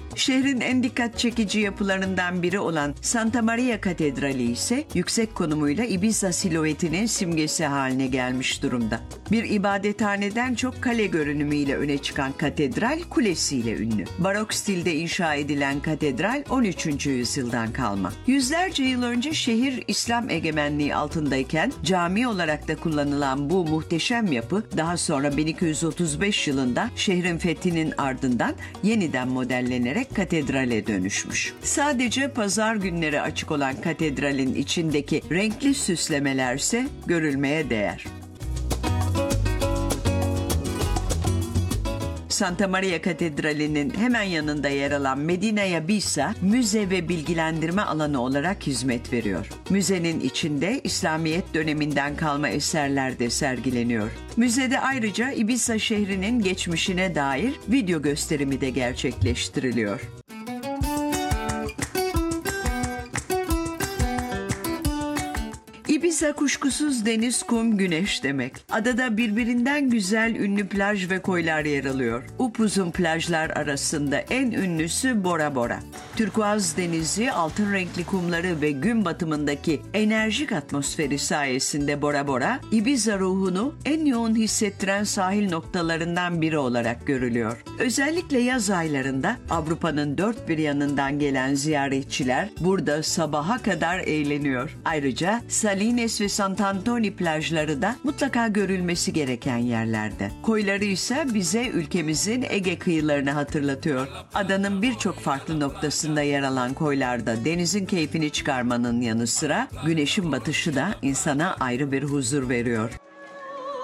Şehrin en dikkat çekici yapılarından biri olan Santa Maria Katedrali ise yüksek konumuyla Ibiza silüetinin simgesi haline gelmiş durumda. Bir ibadethaneden çok kale görünümüyle öne çıkan katedral kulesiyle ünlü. Barok stilde inşa edilen katedral 13. yüzyıldan kalma. Yüzlerce yıl önce şehir İslam egemenliği altındayken cami olarak da kullanılan bu muhteşem yapı daha sonra 1235 yılında şehrin fethinin ardından yeniden modellenerek katedrale dönüşmüş. Sadece pazar günleri açık olan katedralin içindeki renkli süslemelerse görülmeye değer. Santa Maria Katedrali'nin hemen yanında yer alan Medina Bisa, müze ve bilgilendirme alanı olarak hizmet veriyor. Müzenin içinde İslamiyet döneminden kalma eserler de sergileniyor. Müzede ayrıca Ibiza şehrinin geçmişine dair video gösterimi de gerçekleştiriliyor. Ibiza kuşkusuz deniz, kum, güneş demek. Adada birbirinden güzel ünlü plaj ve koylar yer alıyor. Upuzun plajlar arasında en ünlüsü Bora Bora. Turkuaz denizi, altın renkli kumları ve gün batımındaki enerjik atmosferi sayesinde Bora Bora, Ibiza ruhunu en yoğun hissettiren sahil noktalarından biri olarak görülüyor. Özellikle yaz aylarında Avrupa'nın dört bir yanından gelen ziyaretçiler burada sabaha kadar eğleniyor. Ayrıca Salines ve Sant'Antoni plajları da mutlaka görülmesi gereken yerlerde. Koyları ise bize ülkemizin Ege kıyılarını hatırlatıyor. Adanın birçok farklı noktasında yer alan koylarda denizin keyfini çıkarmanın yanı sıra güneşin batışı da insana ayrı bir huzur veriyor.